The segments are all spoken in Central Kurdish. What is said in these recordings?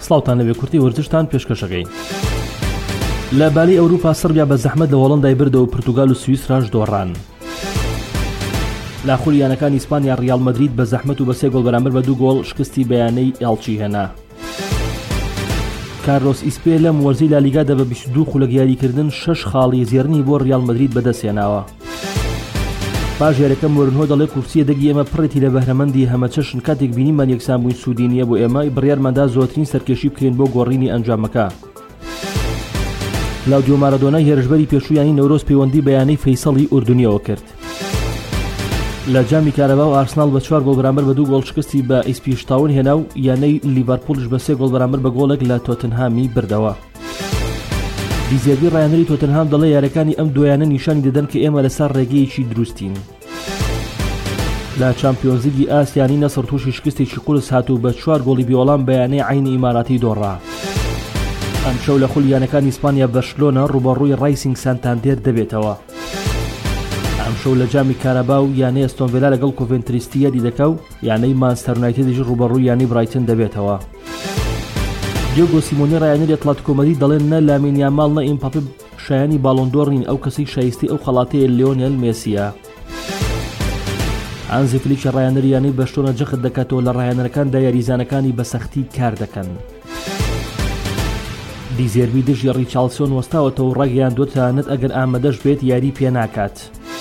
سڵاوتان لەوێ کورتی وەرزشتان پێشکەشەکەین. لە بالی ئەوروپا سەربیا بە زەحمەت لە هۆڵەندای بردەوە و پورتوگال و سویس ڕاش دۆڕان. لا خولیانەکانی ئیسپانیا ڕیال مەدرید بە زەحمەت و بە 3 گۆڵ بەرامبەر بە 2 گۆڵ شکستی بەیانەی ئێڵچی هێنا. کارلۆس ئیسپێ لەم وەرزەی لالیگادا بە 22 خولەک یاریکردن 6 خاڵی زێڕنی بۆ ڕیال مەدرید بەدەستهێناوە. پاش یاریەکە مۆرینهۆ دەڵێ کورسیە دەگی ئێمە پڕێتی لە بەهرەمەندی هەمە چەشن کاتێک بینیمان یەکسان بووین سوودی نییە بۆ ئێمە بڕیارماندا زۆرترین سەرکێشی بکرێن بۆ گۆڕینی ئەنجامەکە. کلاودیۆ مارادۆنا هێرشبەری پێشوویانی نەورۆز پەیوەندی بەیانەی فەیسەڵی ئوردونیەوە کرد. لە جامی کارەبا و ئارسنال بە 4 گۆڵ بەرامبەر بە 2 گۆڵ شکستی بە ئیسپیش تاون هێنا و یانەی لیڤەرپوڵش بە 3 گۆڵ بەرامبەر بە گۆڵێک لە تۆتنهامی بردەوە. دیزێربی ڕایەنەری تۆتنهام دەڵێ یاریەکانی ئەم دویانە نیشانی دەدەن کە ئێمە لەسەر ڕێگەیەکی دروستین. لە چامپیۆنز لیگی ئاسیانی نەسڕ تووشی شکستێکی قورس هاتوو بە 4 گۆڵی بێوەڵام بەیانەی عینی ئیماراتی دۆڕا. ئەم شەو لە خولیانەکانی ئیسپانیا بەرشلۆنە ڕوبەڕووی ڕایسینگ سانتاندێر دەبێتەوە. ئەم شەو لە جامی کارەبا و یانەی ئەستۆن ڤیلا لەگەڵ کۆڤنتریستیە دیدەکە و یانەی مانچستەر یونایتێدیش ڕوبەڕووی یانی برایتن دەبێتەوە. دیۆگۆ سیمۆنی ڕایەنەری ئەتلێتیکۆ مەدرید دەڵێن نە لامین یامال نە ئیمباپێ شایانی باڵۆن دۆڕ نین، ئەو کەسەی شایستی ئەو خەڵاتەیە لیۆنێل مێسیە. هانزی فلیک ڕایەنەری یانەی بەرشلۆنە جەخت دەکاتەوە لە ڕایەنەرەکاندا یاریزانەکانی بە سەختی کار دەکەن. دیزێربی دژی ڕیچارلسۆن وەستاوەتەوە و ڕێگەیان دۆتانەت ئەگەر ئامادەش بێت یاری پێ ناکات.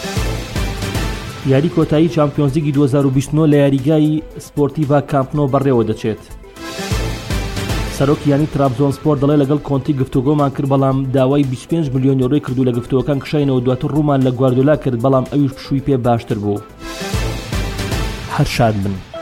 یاری کۆتایی چامپیۆنز لیگی 2029 لە یاریگای سپۆرتیڤا کامپ نۆ بەڕێوە دەچێت. سەرۆکی یانی ترابزۆنسپۆر دەڵێ لەگەڵ کۆنتی گفتوگۆمان کرد بەڵام داوای 25 ملیۆن یۆرۆی کردو لە گفتوگەکان کشاینەوە دواتر ڕوومان لە گواردیۆلا کرد بەڵام ئەویش پشووی پێ باشتر بوو. هەر شاد بن.